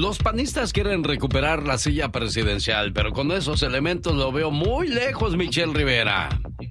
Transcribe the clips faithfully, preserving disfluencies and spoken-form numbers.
Los panistas quieren recuperar la silla presidencial, pero con esos elementos lo veo muy lejos, Michelle Rivera.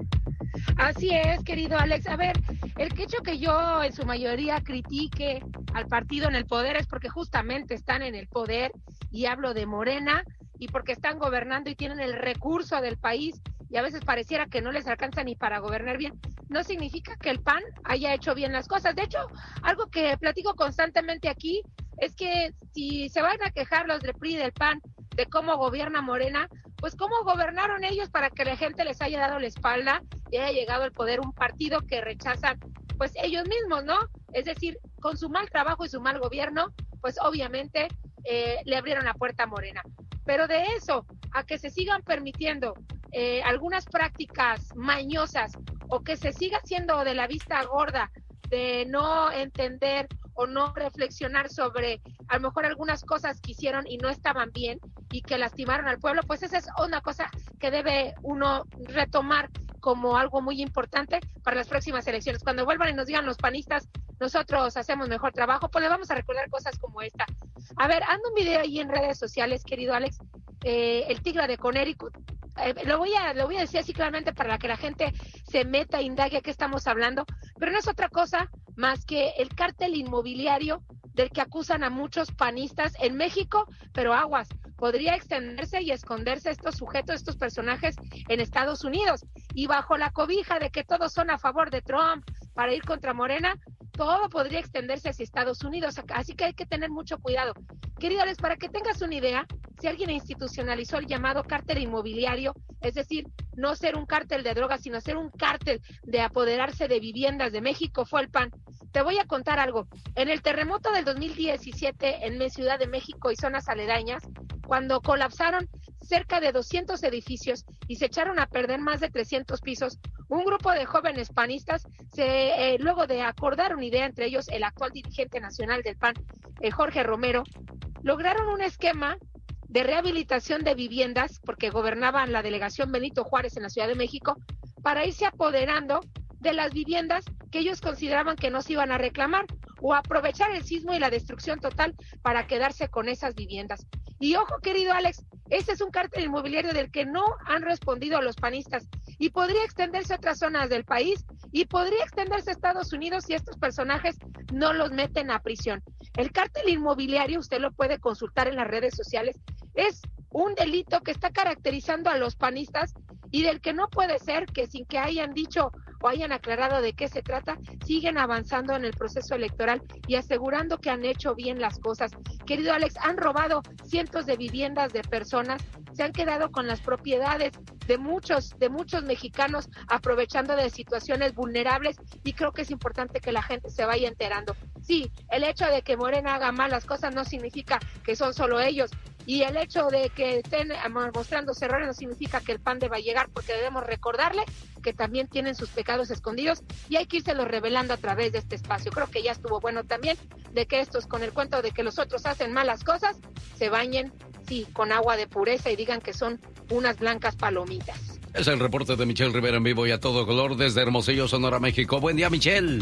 Así es, querido Alex. A ver, el hecho que yo en su mayoría critique al partido en el poder es porque justamente están en el poder, y hablo de Morena, y porque están gobernando y tienen el recurso del país, y a veces pareciera que no les alcanza ni para gobernar bien. No significa que el P A N haya hecho bien las cosas. De hecho, algo que platico constantemente aquí es que si se van a quejar los del P R I y del P A N de cómo gobierna Morena, pues cómo gobernaron ellos para que la gente les haya dado la espalda y haya llegado al poder un partido que rechazan pues ellos mismos, ¿no? Es decir, con su mal trabajo y su mal gobierno, pues obviamente eh, le abrieron la puerta a Morena. Pero de eso a que se sigan permitiendo eh, algunas prácticas mañosas, o que se siga haciendo de la vista gorda, de no entender o no reflexionar sobre a lo mejor algunas cosas que hicieron y no estaban bien y que lastimaron al pueblo, pues esa es una cosa que debe uno retomar como algo muy importante para las próximas elecciones. Cuando vuelvan y nos digan los panistas, nosotros hacemos mejor trabajo, pues le vamos a recordar cosas como esta. A ver, ando un video ahí en redes sociales, querido Alex, eh, el tigre de Connecticut. Eh, lo voy a lo voy a decir así claramente para que la gente se meta, indague a qué estamos hablando, pero no es otra cosa más que el cártel inmobiliario del que acusan a muchos panistas en México, pero aguas, podría extenderse y esconderse estos sujetos, estos personajes en Estados Unidos, y bajo la cobija de que todos son a favor de Trump para ir contra Morena, todo podría extenderse hacia Estados Unidos, así que hay que tener mucho cuidado. Querido Alex, para que tengas una idea, si alguien institucionalizó el llamado cártel inmobiliario, es decir, no ser un cártel de drogas, sino ser un cártel de apoderarse de viviendas de México, fue el P A N. Te voy a contar algo. En el terremoto del dos mil diecisiete en mi Ciudad de México y zonas aledañas, cuando colapsaron cerca de doscientos edificios y se echaron a perder más de trescientos pisos, un grupo de jóvenes panistas, se, eh, luego de acordar una idea, entre ellos el actual dirigente nacional del P A N, eh, Jorge Romero, lograron un esquema de rehabilitación de viviendas, porque gobernaban la delegación Benito Juárez en la Ciudad de México, para irse apoderando de las viviendas que ellos consideraban que no se iban a reclamar, o aprovechar el sismo y la destrucción total para quedarse con esas viviendas. Y ojo, querido Alex, ese es un cártel inmobiliario del que no han respondido a los panistas, y podría extenderse a otras zonas del país, y podría extenderse a Estados Unidos si estos personajes no los meten a prisión. El cártel inmobiliario, usted lo puede consultar en las redes sociales, es un delito que está caracterizando a los panistas y del que no puede ser que sin que hayan dicho o hayan aclarado de qué se trata, siguen avanzando en el proceso electoral y asegurando que han hecho bien las cosas. Querido Alex, han robado cientos de viviendas de personas, se han quedado con las propiedades de muchos, de muchos mexicanos, aprovechando de situaciones vulnerables, y creo que es importante que la gente se vaya enterando. Sí, el hecho de que Morena haga malas cosas no significa que son solo ellos, y el hecho de que estén mostrándose errores no significa que el P A N deba llegar, porque debemos recordarle que también tienen sus pecados escondidos y hay que irselos revelando a través de este espacio. Creo que ya estuvo bueno también de que estos, con el cuento de que los otros hacen malas cosas, se bañen, sí, con agua de pureza y digan que son unas blancas palomitas. Es el reporte de Michelle Rivera en vivo y a todo color desde Hermosillo, Sonora, México. Buen día, Michelle.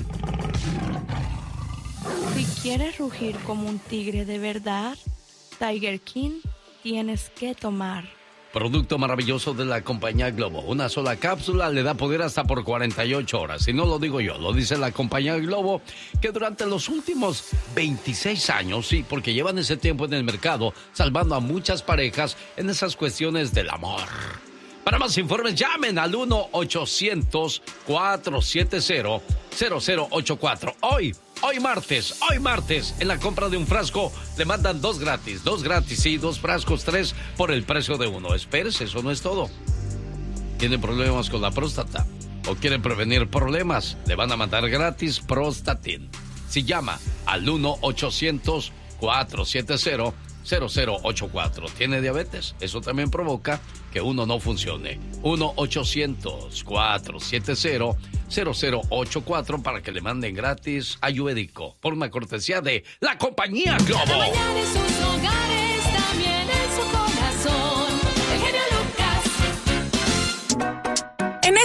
Si quieres rugir como un tigre de verdad, Tiger King tienes que tomar. Producto maravilloso de la compañía Globo. Una sola cápsula le da poder hasta por cuarenta y ocho horas. Y no lo digo yo, lo dice la compañía Globo, que durante los últimos veintiséis años, sí, porque llevan ese tiempo en el mercado, salvando a muchas parejas en esas cuestiones del amor. Para más informes, llamen al uno ochocientos, cuatrocientos setenta, cero cero ocho cuatro. Hoy, hoy martes, hoy martes, en la compra de un frasco, le mandan dos gratis. Dos gratis, sí, dos frascos, tres por el precio de uno. Espérese, eso no es todo. ¿Tienen problemas con la próstata o quieren prevenir problemas? Le van a mandar gratis Prostatin. Si llama al uno ochocientos, cuatrocientos setenta, cero cero ocho cuatro. ¿Tiene diabetes? Eso también provoca que uno no funcione. uno ochocientos, cuatrocientos setenta, cero cero ocho cuatro para que le manden gratis Ayurvédico por una cortesía de la compañía Globo. Cada mañana en sus hogares, también en su corazón, el genio Lucas. En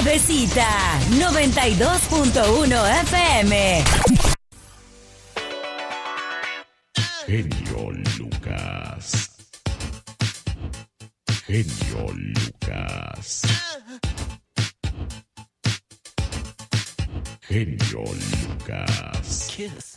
Suavecita, noventa y dos punto uno F M. Genio Lucas. Genio Lucas. Genio Lucas. Kiss.